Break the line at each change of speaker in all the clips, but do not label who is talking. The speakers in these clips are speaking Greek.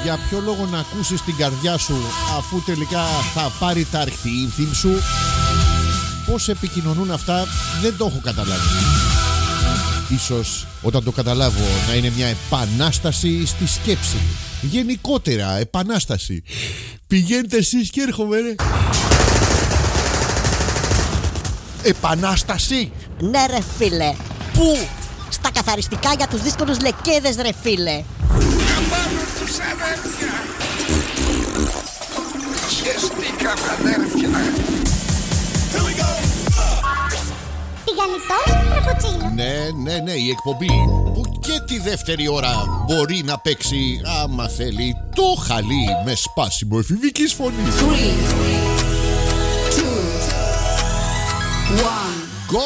Για ποιο λόγο να ακούσεις την καρδιά σου αφού τελικά θα πάρει τα αρχθιήθη σου? Πώς επικοινωνούν αυτά δεν το έχω καταλάβει. Ίσως όταν το καταλάβω να είναι μια επανάσταση στη σκέψη. Γενικότερα επανάσταση. Πηγαίνετε εσείς και έρχομαι ρε. Επανάσταση.
Ναι ρε φίλε.
Πού?
Στα καθαριστικά για τους δύσκολους λεκέδες ρε φίλε.
Καμπάνω τους αδέρφια. Χεστήκαμε αδέρφια.
Τηγανιτός φραπουτσίνο.
Ναι, η εκπομπή που και τη δεύτερη ώρα μπορεί να παίξει άμα θέλει το χαλί με σπάσιμο εφηβικής φωνής.
3, 2, 1.
Go!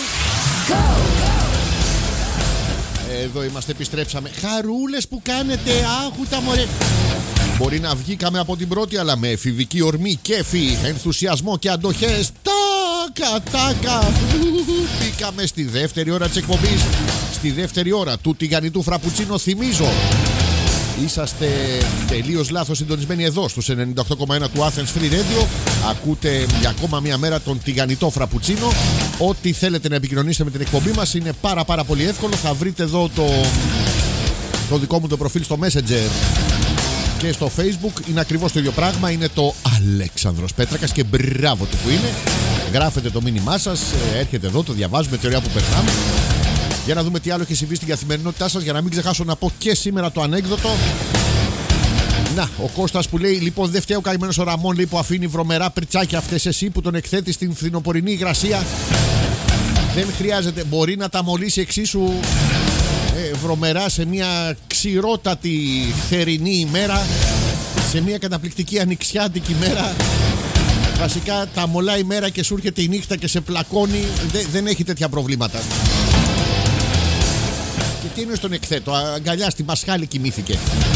Εδώ είμαστε, επιστρέψαμε. Χαρούλες που κάνετε, άχου τα μωρέ. Μπορεί να βγήκαμε από την πρώτη, αλλά με εφηβική ορμή, κέφι, ενθουσιασμό και αντοχές. Τάκα. Μπήκαμε στη δεύτερη ώρα της εκπομπής. Στη δεύτερη ώρα του τηγανιτού φραπουτσίνο, θυμίζω. Είσαστε τελείως λάθος συντονισμένοι εδώ στους 98,1 του Athens Free Radio. Ακούτε για ακόμα μια μέρα τον τηγανιτό φραπουτσίνο. Ό,τι θέλετε να επικοινωνήσετε με την εκπομπή μας είναι πάρα πολύ εύκολο. Θα βρείτε εδώ το δικό μου το προφίλ στο Messenger και στο Facebook. Είναι ακριβώς το ίδιο πράγμα. Είναι το Αλέξανδρος Πέτρακας και μπράβο του που είναι. Γράφετε το μήνυμά σας, έρχεται εδώ, το διαβάζουμε, τη ωραία που περνάμε. Για να δούμε τι άλλο έχει συμβεί στην καθημερινότητά σας. Για να μην ξεχάσω να πω και σήμερα το ανέκδοτο. Να, ο Κώστας που λέει: λοιπόν, δεν φταίει ο καημένος ο Ραμόν, λέει, που αφήνει βρωμερά πριτσάκια. Αυτές εσύ που τον εκθέτει στην φθινοπορεινή υγρασία. Δεν χρειάζεται, μπορεί να τα μολύσει εξίσου βρωμερά σε μια ξηρότατη θερινή ημέρα, σε μια καταπληκτική ανοιξιάτικη ημέρα. Βασικά τα μολάει η μέρα και σου έρχεται η νύχτα και σε πλακώνει. Δεν έχει τέτοια προβλήματα. Και τι είναι στον εκθέτω? Αγκαλιά στη Μασχάλη κοιμήθηκε.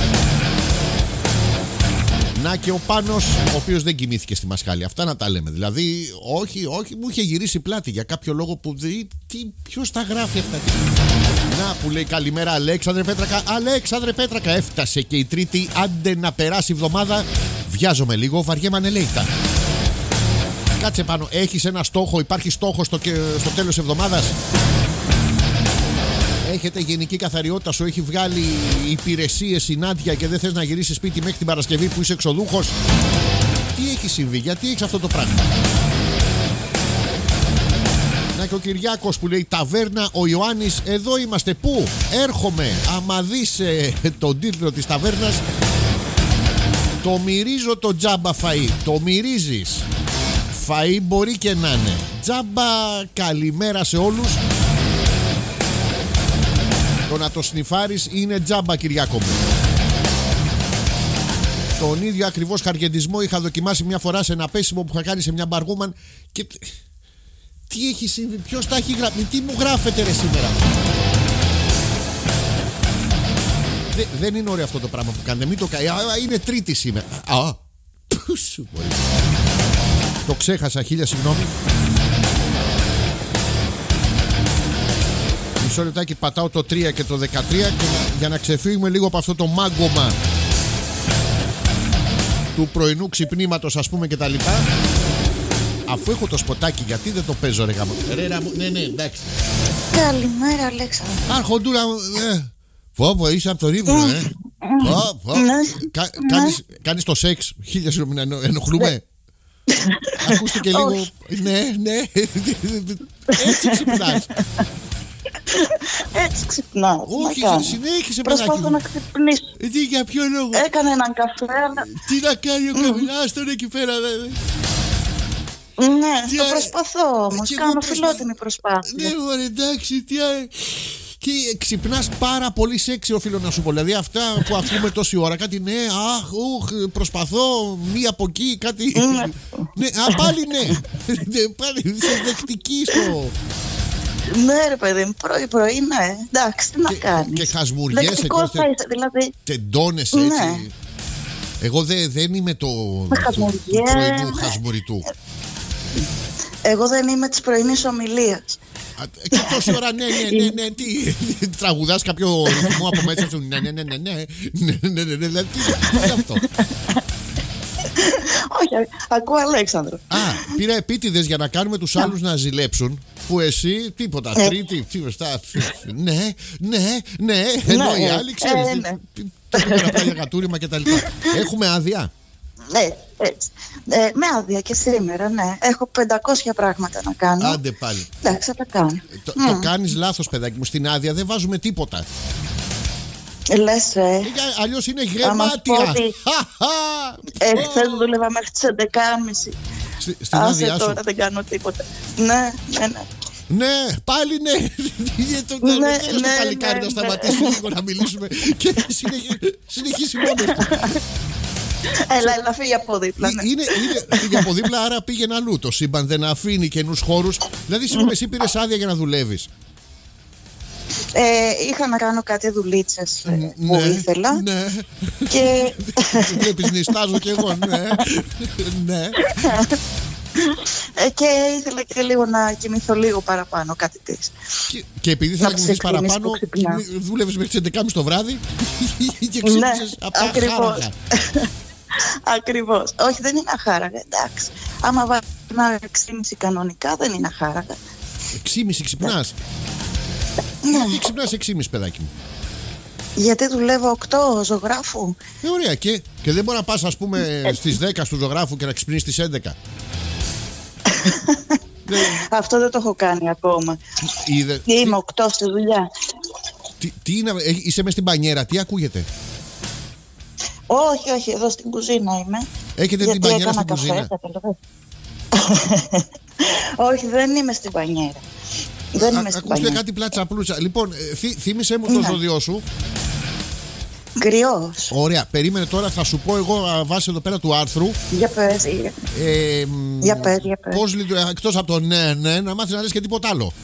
Να και ο Πάνος, ο οποίος δεν κοιμήθηκε στη Μασχάλη. Αυτά να τα λέμε. Δηλαδή, όχι, μου είχε γυρίσει πλάτη για κάποιο λόγο που. Ποιος τα γράφει αυτά? Να που λέει καλημέρα Αλέξανδρε Πέτρακα. Αλέξανδρε Πέτρακα, έφτασε και η Τρίτη. Άντε να περάσει η εβδομάδα. Βιάζομαι λίγο, βαριέμαι ανελέητα. Κάτσε πάνω, έχεις ένα στόχο? Υπάρχει στόχος στο τέλος εβδομάδας? Έχετε γενική καθαριότητα, σου έχει βγάλει υπηρεσίες συνάντια και δεν θες να γυρίσεις σπίτι μέχρι την Παρασκευή που είσαι εξοδούχος? Τι έχει συμβεί, γιατί έχεις αυτό το πράγμα? Να και ο Κυριάκος που λέει ταβέρνα, ο Ιωάννης, εδώ είμαστε. Πού? Έρχομαι. Άμα δεις τον τίτλο της ταβέρνας, το μυρίζω το τζάμπα φαΐ. Το μυρίζεις. Φαΐ μπορεί και να είναι τζάμπα. Καλημέρα σε όλους. Το να το σνιφάρεις είναι τζάμπα, Κυριάκο μου. Τον ίδιο ακριβώς χαργεντισμό είχα δοκιμάσει μια φορά σε ένα πέσιμο που είχα κάνει σε μια μπαργούμαν. Και τι έχει συμβεί, ποιος τα έχει γράψει? Τι μου γράφετε ρε σήμερα? Δεν είναι ωραίο αυτό το πράγμα που κάνετε. Μην το κάνετε. Είναι Τρίτη σήμερα. Πού σου μπορεί. Το ξέχασα, χίλια συγγνώμη. Μισό λεπτάκι, πατάω το 3 και το 13 και για να ξεφύγουμε λίγο από αυτό το μάγκωμα του πρωινού ξυπνήματος, ας πούμε, και τα λοιπά. Αφού έχω το σποτάκι, γιατί δεν το παίζω ρε γάμο? Ναι, εντάξει.
Καλημέρα Αλέξανδρο.
Αρχοντούρα. Φόβο, είσαι από το Ρήβουνο, Κάνεις το σεξ? Χίλια συγγνώμη, να ενοχλούμε. Ακούστε λίγο. Ναι. Έτσι ξυπνάς.
Έτσι ξυπνάς.
Όχι, συνέχισε παιδάκι.
Προσπαθώ να ξυπνήσω.
Τι, για ποιο λόγο?
Έκανε έναν καφέ.
Τι να κάνει ο καφέ? Άστον εκεί πέρα.
Ναι, το προσπαθώ όμως. Κάνω φιλότιμη προσπάθεια.
Ναι, ωραία, εντάξει. Και ξυπνάς πάρα πολύ σεξι, οφείλω να σου πω. Δηλαδή αυτά που ακούμε τόση ώρα, κάτι ναι, προσπαθώ, μία από εκεί, κάτι. Ναι, πάλι ναι. Πάλι είσαι δεκτική στο.
Ναι ρε παιδί μου, πρωί, ναι. Εντάξει, τι να κάνεις.
Και χασμουριέσαι.
Δεκτικός θα είσαι, δηλαδή.
Τεντώνεσαι έτσι.
Ναι.
Εγώ δεν είμαι του πρωινού χασμουριτού.
Εγώ δεν είμαι της πρωινής ομιλίας.
Και τόση ώρα ναι. Τι τραγουδάς κάποιο ρυθμό από μέσα σου? Ναι. Τι είναι αυτό?
Όχι, ακούω Αλέξανδρο.
Πήρα επίτηδες για να κάνουμε τους άλλους να ζηλέψουν. Που εσύ τίποτα. Τρίτη. Ναι. Ενώ οι άλλοι ξέρεις. Τίποτα για κατούριμα κτλ. Έχουμε άδεια.
Ναι, έτσι. Με άδεια και σήμερα, ναι. Έχω 500 πράγματα να κάνω.
Άντε πάλι.
Εντάξει, θα τα κάνω.
Το κάνεις λάθος, παιδάκι μου. Στην άδεια δεν βάζουμε τίποτα.
Λες,
αλλιώς είναι γεμάτια.
Χθες δούλευα μέχρι τις 11.30.
Στην άδειά σου.
Τώρα δεν κάνω τίποτα. Ναι.
Ναι, πάλι ναι. Θέλω στο παλικάρι να σταματήσει λίγο να μιλήσουμε και συνεχίσει μόνος του.
Έλα, φύγει από δίπλα.
Φύγει από δίπλα, άρα πήγαινε αλλού. Το σύμπαν δεν αφήνει καινούς χώρους. Δηλαδή, συγγνώμη, εσύ πήρες άδεια για να δουλεύεις?
Είχα να κάνω κάτι δουλίτσες που ήθελα.
Ναι.
Και
βλέπεις, νιστάζω κι εγώ. Ναι.
Και ήθελα και λίγο να κοιμηθώ λίγο παραπάνω, κάτι της.
Και επειδή ήθελα να κοιμηθείς παραπάνω, δούλευες μέχρι τις 11.30 το βράδυ και ξύπνησες από τα χάραγα.
Ακριβώς. Όχι, δεν είναι αχάραγα, εντάξει. Άμα βάλω ένα 6.30 κανονικά, δεν είναι αχάραγα.
6.30 ξυπνάς? Τι ξυπνάς 6.30, παιδάκι μου?
Γιατί δουλεύω 8 ζωγράφου.
Ωραία, και δεν μπορεί να πας, ας πούμε, στις 10 του ζωγράφου και να ξυπνείς στις 11.
Αυτό δεν το έχω κάνει ακόμα. Είμαι 8 στη δουλειά.
Τι είναι, είσαι μες στην μπανιέρα, τι ακούγεται?
Όχι, εδώ στην κουζίνα είμαι.
Έχετε την μπανιέρα στην κουζίνα?
Όχι, δεν είμαι στην μπανιέρα.
Ακούστε κάτι πλάτσα πλούτσα. Λοιπόν, θύμισέ μου το ζώδιό σου.
Γκριός.
Ωραία, περίμενε τώρα, θα σου πω εγώ βάσει εδώ πέρα του άρθρου.
Για πες. Για πες.
Πώς λειτουργεί, εκτός από το ναι, να μάθεις να λες και τίποτα άλλο.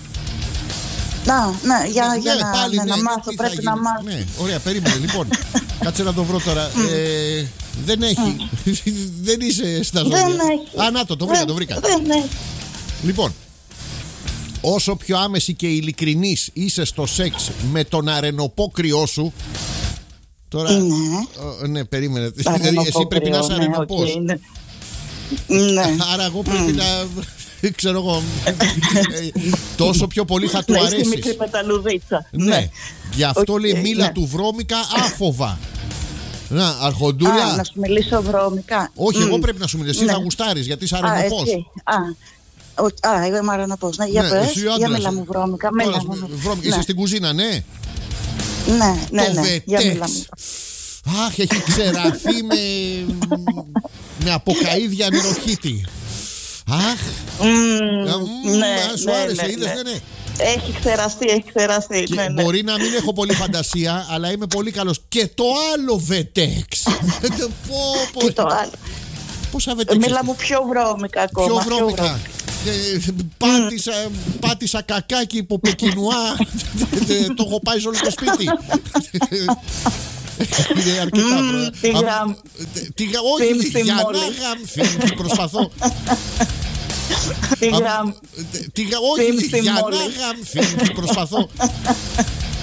Για να μάθω, πρέπει να μάθω.
Ναι, ωραία, περίμενε. Λοιπόν, κάτσε να το βρω τώρα. Δεν έχει. Δεν είσαι στα ζώδια. Να το βρήκα. Λοιπόν, όσο πιο άμεση και ειλικρινής είσαι στο σεξ με τον αρενοπόκριό σου. Τώρα. Ναι, περίμενε. Δηλαδή, εσύ πρέπει να είσαι αρενοπός.
Ναι.
Άρα εγώ πρέπει να. Ξέρω εγώ. Τόσο πιο πολύ θα του αρέσει.
Μικρή πεταλουδίτσα.
Ναι. Γι' αυτό λέει μίλα του βρώμικα άφοβα. Να, αρχοντούλα.
Να σου μιλήσω βρώμικα.
Όχι, εγώ πρέπει να σου μιλήσω. Εσύ θα γουστάρεις γιατί είσαι αρενοπός.
Εγώ είμαι αρενοπός. Για πες, για μίλα μου βρώμικα.
Βρώμικα, είσαι στην κουζίνα, ναι.
Ναι, για μίλα μου.
Αχ, έχει ξεραθεί με αποκαΐδια νεροχύτη. Αχ. Σου άρεσε, είδες, ναι.
Έχει ξεραστεί.
Μπορεί να μην έχω πολύ φαντασία, αλλά είμαι πολύ καλός. Και το άλλο βετέξ.
Και το άλλο.
Πόσα βετέξ?
Μίλα μου πιο βρώμικα ακόμα.
Πιο βρώμικα. Πάτησα κακάκι υπό Πεκινουά. Το έχω πάει σε όλο το σπίτι. Είναι αρκετά βρώμικα. Όχι, για να γαμφίνει. Προσπαθώ. Όχι, για να γαμφίνει. Προσπαθώ.